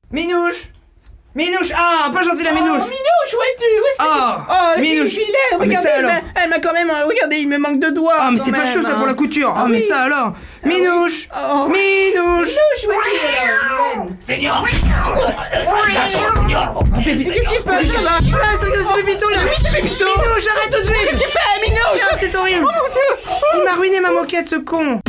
Minouche! Minouche! Ah, pas gentil la Minouche! Oh, Minouche, où es-tu? Où est-ce que Oh, le Minouche. filet, Ah, mais regardez, ça, alors. elle m'a quand même... Regardez, il me manque 2 doigts. Ah, mais quand c'est même, fâcheux ça hein. pour la couture! Ah, mais oui. ça alors! Minouche! Oh. Minouche! Minouche, où es-tu alors, Vilaine? Seigneur! Qu'est-ce qui se passe là-bas? Ah, c'est Pépito là! Minouche, arrête tout de suite! Qu'est-ce qu'il fait, Minouche? Ah, c'est horrible! Oh mon Dieu! Il m'a ruiné ma moquette, ce con!